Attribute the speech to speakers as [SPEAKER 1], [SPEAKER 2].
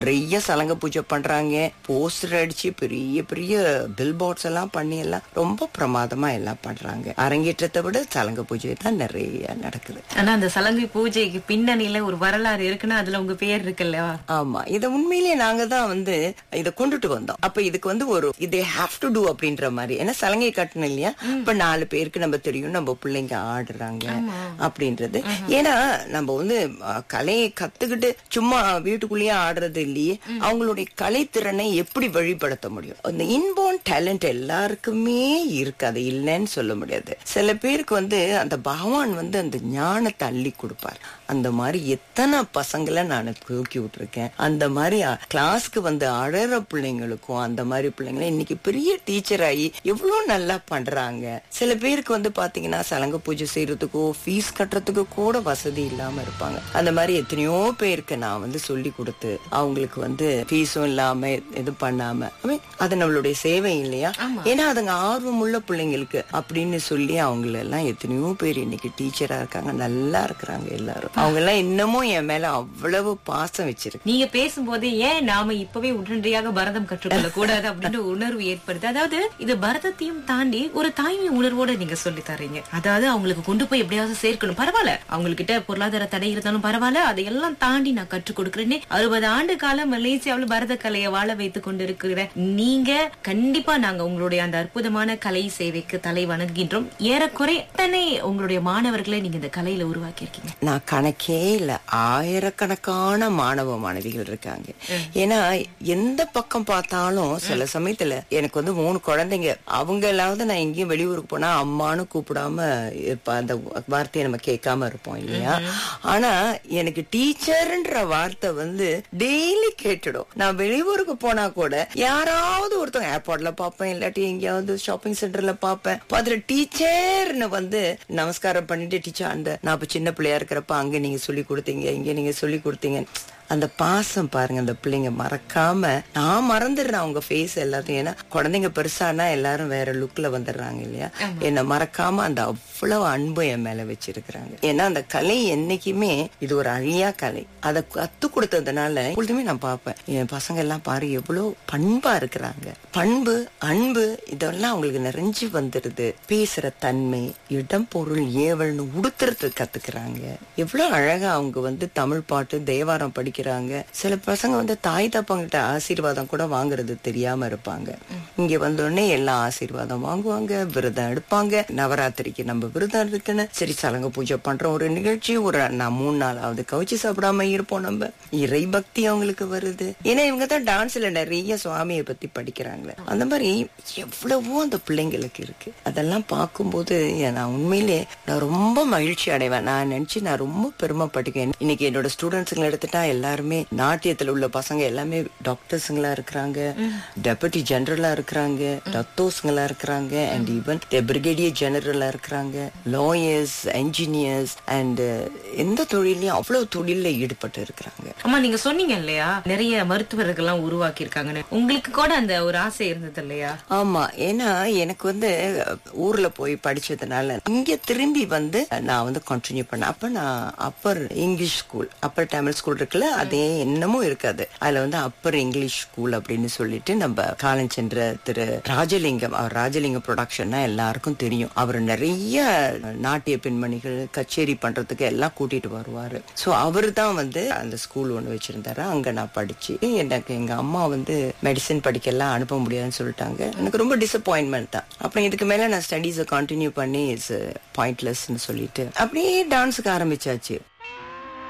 [SPEAKER 1] நிறைய சலங்க பூஜை பண்றாங்க, போஸ்டர் அடிச்சு பெரிய பெரிய பில் போர்ட்ஸ் எல்லாம் பண்ணி எல்லாம் ரொம்ப பிரமாதமா எல்லாம் பண்றாங்க. அரங்கேற்றத்தை விட சலங்க பூஜை தான் நிறைய நடக்குது.
[SPEAKER 2] ஆனா அந்த சலங்கை பூஜைக்கு பின்னணியில ஒரு வரலாறு இருக்குன்னா அதுல உங்க பேர் இருக்குல்ல.
[SPEAKER 1] ஆமா, இத உண்மையிலேயே நாங்க தான் இத கொண்டுட்டு வந்தோம். அப்ப இதுக்கு ஒரு இதே ஹேவ் டு டூ அப்படின்ற மாதிரி. ஏன்னா சலங்கை கட்டணும் இல்லையா, இப்ப 4 பேருக்கு நம்ம தெரியும், நம்ம பிள்ளைங்க ஆடுறாங்க அப்படின்றது. ஏன்னா நம்ம கலையை கத்துக்கிட்டு சும்மா வீட்டுக்குள்ளேயே ஆடுறது இல்லையே, அவங்களுடைய கலைத்திறனை எப்படி வெளிப்படுத்த முடியும்? அந்த இன்போர்ன் டேலண்ட் எல்லாருக்குமே இருக்கு, அது இல்லைன்னு சொல்ல முடியாது. சில பேருக்கு அந்த பகவான் அந்த ஞானத்தை அள்ளி கொடுப்பார். அந்த மாதிரி எத்தனை பசங்களை நான் தூக்கி விட்டுருக்கேன். அந்த மாதிரி கிளாஸ்க்கு அழற பிள்ளைங்களுக்கும் அந்த மாதிரி பிள்ளைங்களை இன்னைக்கு பெரிய டீச்சர் ஆகி எவ்வளவு நல்லா பண்றாங்க. சில பேருக்கு பாத்தீங்கன்னா சலங்க பூஜை செய்யறதுக்கோ ஃபீஸ் கட்டுறதுக்கு கூட வசதி இல்லாம இருப்பாங்க. அந்த மாதிரி எத்தனையோ பேருக்கு நான் சொல்லி கொடுத்து அவங்களுக்கு ஃபீஸும் இல்லாம இது பண்ணாம, அது நம்மளுடைய சேவை இல்லையா? ஏன்னா அதுங்க ஆர்வம் உள்ள பிள்ளைங்களுக்கு அப்படின்னு சொல்லி அவங்கள எல்லாம் எத்தனையோ பேர் இன்னைக்கு டீச்சரா இருக்காங்க, நல்லா இருக்கிறாங்க. எல்லாரும் அவங்க எல்லாம் இன்னமும் என் மேல அவ்வளவு பாசம் வச்சிருக்கு.
[SPEAKER 2] நீங்க பேசும்போது ஏன் நாம இப்பவே உடனடியாக பரதம் கற்றுக்கொள்ள கூடாது அப்படின்ற உணர்வு ஏற்படுது. அதாவது இது பரதத்தையும் தாண்டி ஒரு தாய்மை உணர்வோட நீங்க சொல்லி தரீங்க. அதாவது அவங்களுக்கு கொண்டு போய் எப்படியாவது சேர்க்கணும், பரவாயில்ல அவங்ககிட்ட பொருளாதார தடை இருந்தாலும் பரவாயில்ல, அதையெல்லாம் தாண்டி நான் கற்றுக் கொடுக்கிறேன்னு 60 ஆண்டு காலம் மலேசியாவில் பரத கலையை வாழ வைத்துக் கொண்டிருக்கிற நீங்க கண்டிப்பா நாங்க உங்களுடைய அந்த அற்புதமான கலை சேவைக்கு தலை வணங்குகின்றோம். ஏறக்குறை எத்தனை உங்களுடைய மாணவர்களை நீங்க இந்த கலையில உருவாக்கி இருக்கீங்க?
[SPEAKER 1] நான் கணக்கே இல்ல, ஆயிரக்கணக்கான மாணவ மாணவிகள் இருக்காங்க. ஏன்னா எந்த பக்கம் பார்த்தாலும் சில சமயத்துல எனக்கு 3 குழந்தைங்க, அவங்களாவது நான் எங்கேயும் வெளியூருக்கு போனா அம்மானு கூப்பிடாம இருப்பா, அந்த வார்த்தையை நம்ம கேட்காம இருப்போம் இல்லையா? ஆனா எனக்கு டீச்சர்ன்ற வார்த்தை டெய்லி கேட்டுடும். நான் வெளியூருக்கு போனா கூட யாராவது ஒருத்தவங்க ஏர்போர்ட்ல பாப்பேன், இல்லாட்டி எங்கேயாவது ஷாப்பிங் சென்டர்ல பாப்பேன், பாத்துட்டு டீச்சர்னு நமஸ்காரம் பண்ணிட்டு, டீச்சர் நான் இப்ப சின்ன பிள்ளையா இருக்கிறப்ப அங்க நீங்க சொல்லி கொடுத்தீங்க, இங்க நீங்க சொல்லி கொடுத்தீங்க. அந்த பாசம் பாருங்க, அந்த பிள்ளைங்க மறக்காம, நான் மறந்துடுறேன் அவங்க ஃபேஸ் எல்லாத்தையும். ஏன்னா குழந்தைங்க பெருசானா எல்லாரும் வேற லுக்ல வந்துடுறாங்க இல்லையா? என்ன மறக்காம அந்த அவ்வளவு அன்பு என் மேல வச்சிருக்கிறாங்க. ஏன்னா அந்த கலை என்னைக்குமே இது ஒரு அழியா கலை. அதை கத்து கொடுத்ததுனால எப்பொழுதுமே நான் பார்ப்பேன், என் பசங்க எல்லாம் பாரு எவ்வளவு பண்பா இருக்கிறாங்க. பண்பு, அன்பு இதெல்லாம் அவங்களுக்கு நிறைஞ்சு வந்துடுது. பேசுற தன்மை, இடம், பொருள், ஏவல்னு உடுத்துறது கத்துக்கிறாங்க. எவ்வளவு அழகா அவங்க தமிழ் பாட்டு, தேவாரம் படிக்க. சில பசங்க தாய் தப்பங்கிட்ட ஆசீர்வாதம் கூட வாங்குறது தெரியாம இருப்பாங்க. இங்க வந்தோடனே எல்லா ஆசீர்வாதம் வாங்குவாங்க, விரதம் எடுப்பாங்க. நவராத்திரிக்கு நம்ம விரதம் இருக்குன்னு சரி சலங்க பூஜை பண்றோம், ஒரு நிகழ்ச்சி, ஒரு 3 நாளாவது கவுச்சி சாப்பிடாம இருப்போம். நம்ம இறை பக்தி அவங்களுக்கு வருது. ஏன்னா இவங்க தான் டான்ஸ்ல நிறைய சுவாமியை பத்தி படிக்கிறாங்களே. அந்த மாதிரி எவ்வளவோ அந்த பிள்ளைங்களுக்கு இருக்கு. அதெல்லாம் பார்க்கும்போது நான் உண்மையிலே நான் ரொம்ப மகிழ்ச்சி அடைவேன். நான் நினைச்சு நான் ரொம்ப பெருமைப்பட்டுக்கேன். இன்னைக்கு என்னோட ஸ்டூடெண்ட்ஸுங்களை எடுத்துட்டா எல்லாருமே நாட்டியத்துல உள்ள பசங்க எல்லாமே டாக்டர்ஸுங்களா இருக்கிறாங்க, டெபுட்டி ஜெனரலா இருக்கிறாங்க, டத்தோஸ்ங்களா இருக்கிறாங்க, அண்ட் ஈவன் பிரிகேடியர் ஜெனரலா இருக்கிறாங்க, லாயர்ஸ், என்ஜினியர்ஸ், அண்ட் எந்த தொழிலையும் அவ்வளவு தொழில ஈடுபட்டு இருக்கிறாங்க.
[SPEAKER 2] ஆமா, நீங்க சொன்னீங்க இல்லையா நிறைய மருத்துவர்கள் எல்லாம் உருவாக்கி இருக்காங்கன்னு. உங்களுக்கு கூட அந்த ஒரு ஆசை இருந்தது இல்லையா?
[SPEAKER 1] ஆமா, ஏன்னா எனக்கு ஊர்ல போய் படிச்சதுனால இங்க திரும்பி நான் கண்டினியூ பண்ணேன். அப்ப நான் Appar English school, Appar Tamil school இருக்குல்ல, அதே என்னமும் இருக்காது. அதுல அப்பர் இங்கிலீஷ் ஸ்கூல் அப்படின்னு சொல்லிட்டு நம்ம காலம் சென்ற திரு ராஜலிங்கம், அவர் ராஜலிங்கம் ப்ரொடக்ஷன்னா எல்லாருக்கும் தெரியும். அவர் நிறைய நாட்டிய பெண்மணிகள் கச்சேரி பண்றதுக்கு எல்லாம் கூட்டிட்டு வருவாரு. சோ அவரு தான் அந்த ஸ்கூல் ஒண்ணு வச்சிருந்தாரு. அங்க நான் படிச்சு, எனக்கு எங்க அம்மா மெடிசன் படிக்க எல்லாம் அனுப்ப முடியாதுன்னு சொல்லிட்டாங்க. எனக்கு ரொம்ப டிசப்பாயின்மெண்ட் தான். அப்புறம் இதுக்கு மேல நான் ஸ்டடீஸை கண்டினியூ பண்ணி இட்ஸ் பாயிண்ட்லெஸ்ன்னு சொல்லிட்டு அப்படியே டான்ஸுக்கு ஆரம்பிச்சாச்சு.